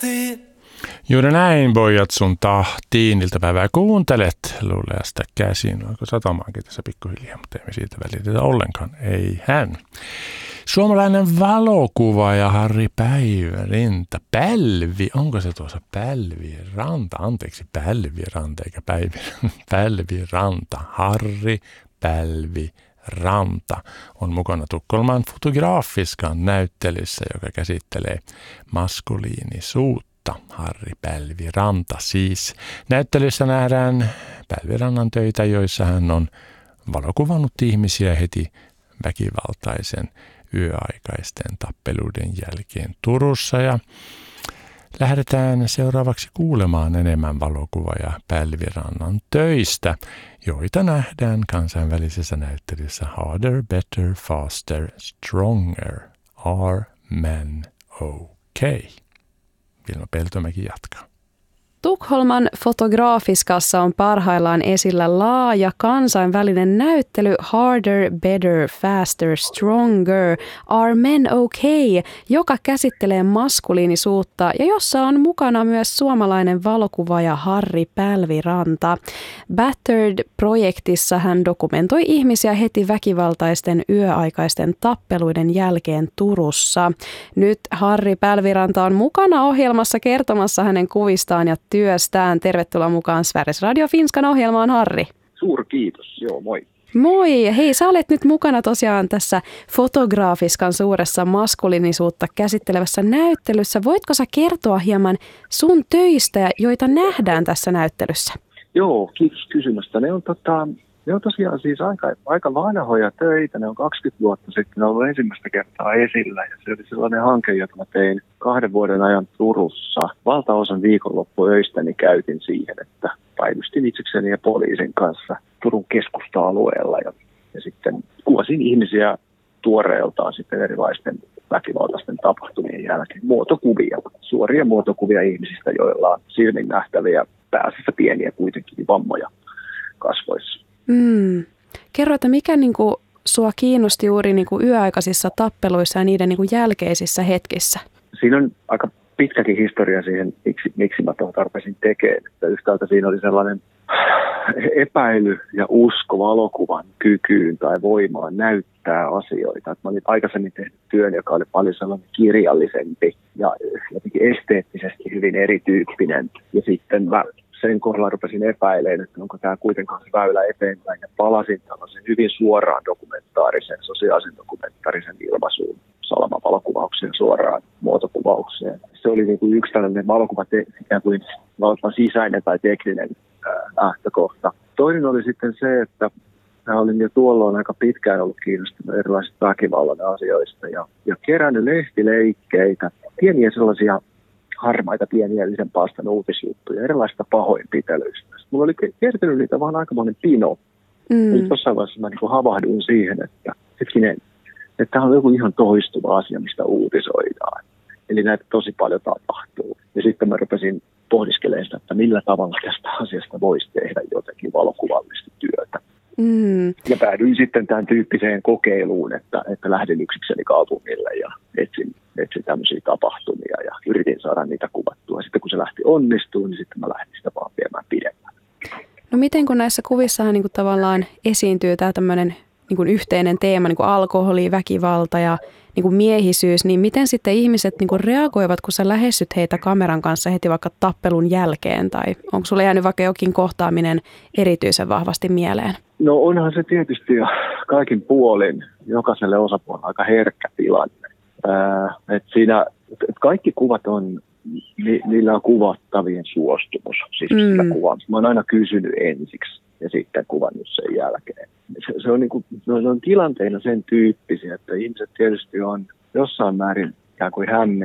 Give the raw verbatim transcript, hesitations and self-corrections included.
Juuri näin, pojat sun tahtiin. Iltapäivää kuuntelet Luuleasta käsin. Onko satomaankin tässä pikkuhiljaa, mutta emme siitä välitetä ollenkaan. Ei hän. Suomalainen valokuvaaja Harri Päivärinta. Pälvi, onko se tuossa Pälviranta? Anteeksi, Pälviranta eikä Päivi, Pälviranta. Harri Pälviranta on mukana Tukholman Fotograafiskan näyttelyssä, joka käsittelee maskuliinisuutta. Harri Pälviranta siis. Näyttelyssä nähdään Pälvirannan töitä, joissa hän on valokuvannut ihmisiä heti väkivaltaisen yöaikaisten tappeluiden jälkeen Turussa. Ja lähdetään seuraavaksi kuulemaan enemmän valokuvaaja Pälvirannan töistä, joita nähdään kansainvälisessä näyttelyssä Harder, Better, Faster, Stronger. Are Men Okay? Vilma Peltomäki jatkaa. Tukholman Fotografiskassa on parhaillaan esillä laaja kansainvälinen näyttely Harder, Better, Faster, Stronger, Are Men Okay, joka käsittelee maskuliinisuutta ja jossa on mukana myös suomalainen valokuvaaja Harri Pälviranta. Battered-projektissa hän dokumentoi ihmisiä heti väkivaltaisten yöaikaisten tappeluiden jälkeen Turussa. Nyt Harri Pälviranta on mukana ohjelmassa kertomassa hänen kuvistaan ja työstään. Tervetuloa mukaan Sveriges Radio Finskan ohjelmaan, Harri. Suur kiitos, joo moi. Moi, hei sä olet nyt mukana tosiaan tässä Fotograafiskan suuressa maskuliinisuutta käsittelevässä näyttelyssä. Voitko sä kertoa hieman sun töistä, joita nähdään tässä näyttelyssä? Joo, kiitos kysymästä. Ne on, tota, ne on tosiaan siis aika, aika vanhoja töitä. Ne on kaksikymmentä vuotta sitten ollut ensimmäistä kertaa esillä. Ja se oli sellainen hanke, jota mä tein kahden vuoden ajan Turussa. Valtaosan viikonloppuöistäni käytin siihen, että päivystin itsekseni ja poliisin kanssa Turun keskusta-alueella. Ja, ja sitten kuvasin ihmisiä tuoreeltaan sitten erilaisten väkivaltaisten tapahtumien jälkeen. Muotokuvia, suoria muotokuvia ihmisistä, joilla on silmin nähtäviä, pääasiassa pieniä kuitenkin vammoja kasvoissa. Mm. Kerro, että mikä niinku sua kiinnosti juuri niinku yöaikaisissa tappeluissa ja niiden niinku jälkeisissä hetkissä? Siinä on aika pitkäkin historia siihen, miksi, miksi mä tuon tarpesin tekemään. Että yhtäältä siinä oli sellainen epäily ja usko valokuvan kykyyn tai voimaan näyttää asioita. Että mä olin aikaisemmin tehnyt työn, joka oli paljon sellainen kirjallisempi ja jotenkin esteettisesti hyvin erityyppinen. Ja sitten mä sen kohdalla rupesin epäilemään, että onko tämä kuitenkaan se väylä eteenpäin. Ja palasin tällaisen hyvin suoraan dokumentaarisen, sosiaalisen dokumentaarisen ilmaisuun, salamanvalokuvaukseen, suoraan muotokuvaukseen. Se oli niin kuin yksi tällainen valokuva, ikään kuin valokuvan sisäinen tai tekninen lähtökohta. Toinen oli sitten se, että mä olin jo tuolloin aika pitkään ollut kiinnostunut erilaisista väkivallan asioista ja, ja kerännyt lehtileikkeitä, pieniä sellaisia harmaita, pieniä yhdenpaastan uutisjuttuja, erilaisista pahoinpitelyistä. Mulla oli kertynyt niitä vaan aikamoinen pino. Mm. Ja jossain vaiheessa mä niin havahduin siihen, että hetkinen, että tämä on joku ihan toistuva asia, mistä uutisoidaan. Eli näitä tosi paljon tapahtuu. Ja sitten mä rupesin pohdiskelemaan sitä, että millä tavalla tästä asiasta voisi tehdä jotenkin valokuvallista työtä. Mm. Ja päädyin sitten tämän tyyppiseen kokeiluun, että, että lähdin yksikseni kaupungille ja etsin, etsin tämmöisiä tapahtumia ja yritin saada niitä kuvattua. Sitten kun se lähti onnistumaan, niin sitten mä lähdin sitä vaan viemään pidemmän. No miten kun näissä kuvissahan niin kuin tavallaan esiintyy tämä tämmöinen niin kuin yhteinen teema, niin kuin alkoholi, väkivalta ja niin kuin miehisyys, niin miten sitten ihmiset niin kuin reagoivat, kun sä lähestyt heitä kameran kanssa heti vaikka tappelun jälkeen? Tai onko sulle jäänyt vaikka jokin kohtaaminen erityisen vahvasti mieleen? No onhan se tietysti jo kaikin puolin jokaiselle osapuolelle aika herkkä tilanne. Ää, et siinä, et kaikki kuvat on, ni, niillä on kuvattavien suostumus, siis mm. sitä kuvaamista. Mä oon aina kysynyt ensiksi ja sitten kuvannut sen jälkeen. Se, se, on, niin kuin, se on tilanteina sen tyyppisiä, että ihmiset tietysti on jossain määrin ikään kuin hämmentyneitä.